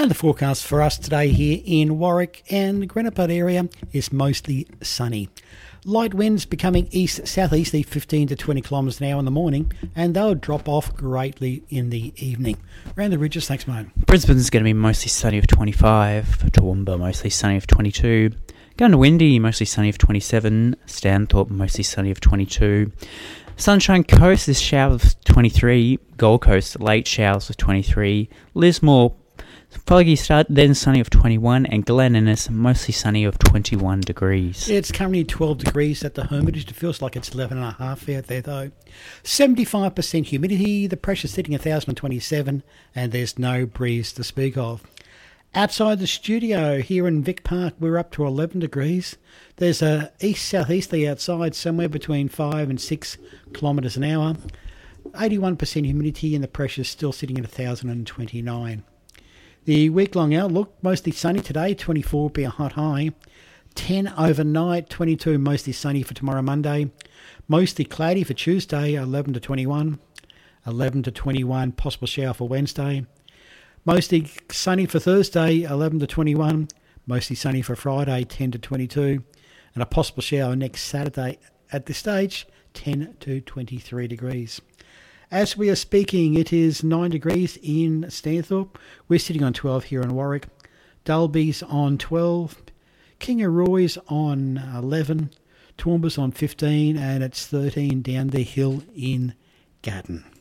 And the forecast for us today here in Warwick and the Greenock area is mostly sunny. Light winds becoming east-southeasterly 15 to 20 kilometres an hour in the morning, and they'll drop off greatly in the evening. Around the ridges, thanks mate. Brisbane's going to be mostly sunny of 25, Toowoomba mostly sunny of 22, Goondiwindi mostly sunny of 27, Stanthorpe mostly sunny of 22, Sunshine Coast is showers of 23, Gold Coast late showers of 23, Lismore foggy start, then sunny of 21, and Glen Innes mostly sunny of 21 degrees. It's currently 12 degrees at the Hermitage. It feels like it's 11.5 out there though. 75% humidity, the pressure sitting at 1,027, and there's no breeze to speak of. Outside the studio here in Vic Park, we're up to 11 degrees. There's a east-southeasterly outside, somewhere between 5 and 6 kilometres an hour. 81% humidity, and the pressure's still sitting at 1,029. The week-long outlook, mostly sunny today, 24 will be a hot high. 10 overnight, 22 mostly sunny for tomorrow Monday. Mostly cloudy for Tuesday, 11 to 21. 11 to 21, possible shower for Wednesday. Mostly sunny for Thursday, 11 to 21. Mostly sunny for Friday, 10 to 22. And a possible shower next Saturday at this stage, 10 to 23 degrees. As we are speaking, it is 9 degrees in Stanthorpe. We're sitting on 12 here in Warwick. Dalby's on 12. Kingaroy's on 11. Toowoomba's on 15. And it's 13 down the hill in Gatton.